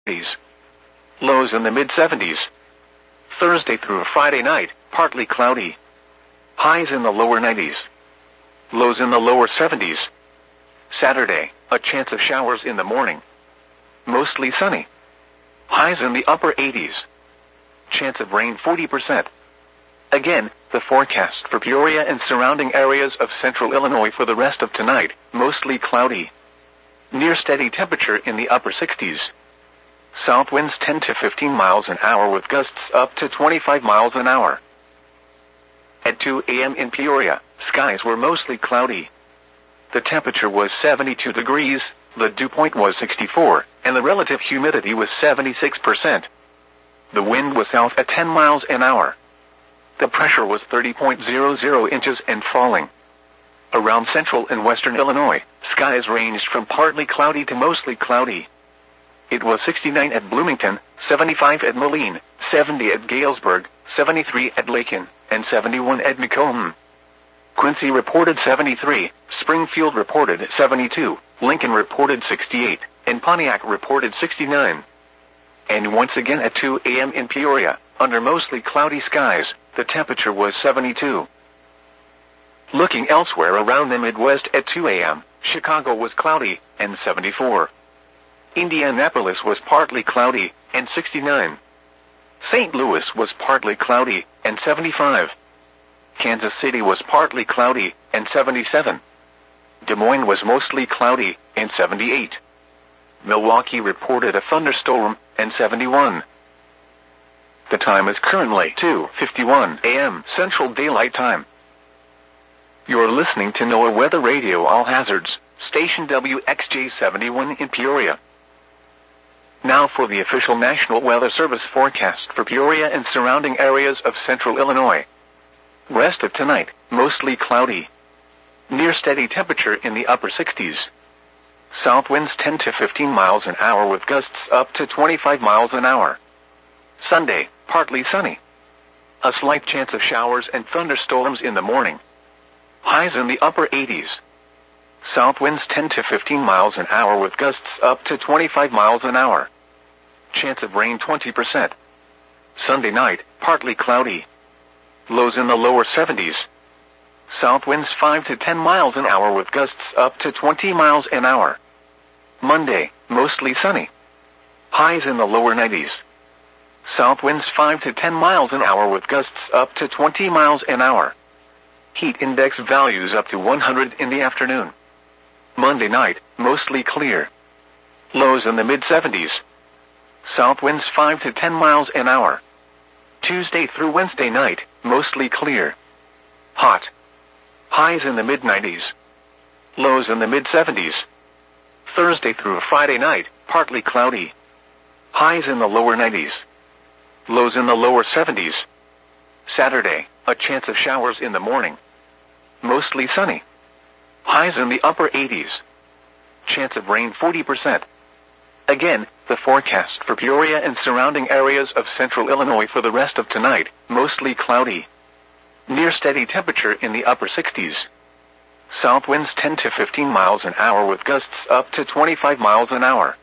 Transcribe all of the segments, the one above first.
80s. Lows in the mid-70s. Thursday through Friday night, partly cloudy. Highs in the lower 90s. Lows in the lower 70s. Saturday, a chance of showers in the morning. Mostly sunny. Highs in the upper 80s. Chance of rain 40%. Again, the forecast for Peoria and surrounding areas of central Illinois for the rest of tonight, mostly cloudy. Near steady temperature in the upper 60s. South winds 10 to 15 miles an hour with gusts up to 25 miles an hour. At 2 a.m. in Peoria, skies were mostly cloudy. The temperature was 72 degrees, the dew point was 64, and the relative humidity was 76%. The wind was south at 10 miles an hour. The pressure was 30.00 inches and falling. Around central and western Illinois, skies ranged from partly cloudy to mostly cloudy. It was 69 at Bloomington, 75 at Moline, 70 at Galesburg, 73 at Lakin, and 71 at Macomb. Quincy reported 73, Springfield reported 72, Lincoln reported 68, and Pontiac reported 69. And once again at 2 a.m. in Peoria, under mostly cloudy skies, the temperature was 72. Looking elsewhere around the Midwest at 2 a.m., Chicago was cloudy, and 74. Indianapolis was partly cloudy, and 69. St. Louis was partly cloudy, and 75. Kansas City was partly cloudy, and 77. Des Moines was mostly cloudy, and 78. Milwaukee reported a thunderstorm, and 71. The time is currently 2:51 a.m. Central Daylight Time. You're listening to NOAA Weather Radio All Hazards, station WXJ71 in Peoria. Now for the official National Weather Service forecast for Peoria and surrounding areas of central Illinois. Rest of tonight, mostly cloudy. Near steady temperature in the upper 60s. South winds 10 to 15 miles an hour with gusts up to 25 miles an hour. Sunday, partly sunny. A slight chance of showers and thunderstorms in the morning. Highs in the upper 80s. South winds 10 to 15 miles an hour with gusts up to 25 miles an hour. Chance of rain 20%. Sunday night, partly cloudy. Lows in the lower 70s. South winds 5 to 10 miles an hour with gusts up to 20 miles an hour. Monday, mostly sunny. Highs in the lower 90s. South winds 5 to 10 miles an hour with gusts up to 20 miles an hour. Heat index values up to 100 in the afternoon. Monday night, mostly clear. Lows in the mid-70s. South winds 5 to 10 miles an hour. Tuesday through Wednesday night, mostly clear. Hot. Highs in the mid-90s. Lows in the mid-70s. Thursday through Friday night, partly cloudy. Highs in the lower 90s. Lows in the lower 70s. Saturday, a chance of showers in the morning. Mostly sunny. Highs in the upper 80s. Chance of rain 40%. Again, the forecast for Peoria and surrounding areas of central Illinois for the rest of tonight, mostly cloudy. Near steady temperature in the upper 60s. South winds 10 to 15 miles an hour with gusts up to 25 miles an hour.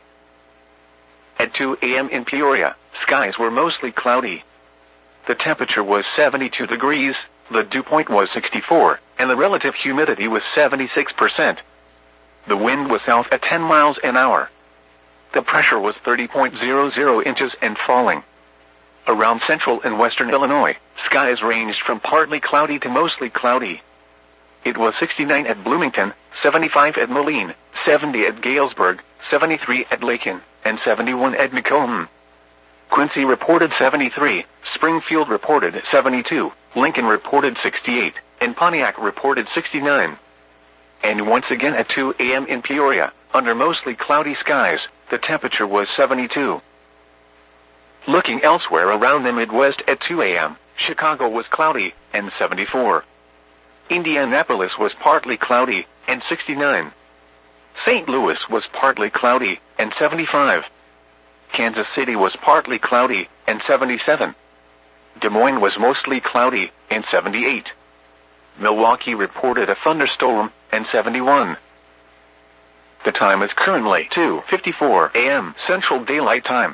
At 2 a.m. in Peoria, skies were mostly cloudy. The temperature was 72 degrees, the dew point was 64, and the relative humidity was 76%. The wind was south at 10 miles an hour. The pressure was 30.00 inches and falling. Around central and western Illinois, skies ranged from partly cloudy to mostly cloudy. It was 69 at Bloomington, 75 at Moline, 70 at Galesburg, 73 at Lakin, and 71 at Macomb. Quincy reported 73, Springfield reported 72, Lincoln reported 68, and Pontiac reported 69. And once again at 2 a.m. in Peoria, under mostly cloudy skies, the temperature was 72. Looking elsewhere around the Midwest at 2 a.m., Chicago was cloudy, and 74. Indianapolis was partly cloudy, and 69. St. Louis was partly cloudy, and 75. Kansas City was partly cloudy, and 77. Des Moines was mostly cloudy, and 78. Milwaukee reported a thunderstorm, and 71. The time is currently 2:54 a.m. Central Daylight Time.